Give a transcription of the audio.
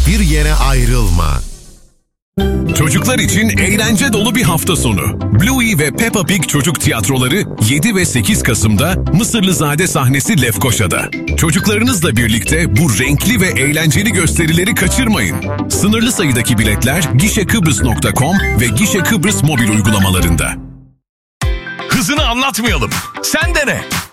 Hiçbir yere ayrılma. Çocuklar için eğlence dolu bir hafta sonu. Bluey ve Peppa Pig çocuk tiyatroları 7 ve 8 Kasım'da Mısırlızade sahnesi Lefkoşa'da. Çocuklarınızla birlikte bu renkli ve eğlenceli gösterileri kaçırmayın. Sınırlı sayıdaki biletler gişekıbrıs.com ve Gişe Kıbrıs mobil uygulamalarında. Hızını anlatmayalım. Sen de ne?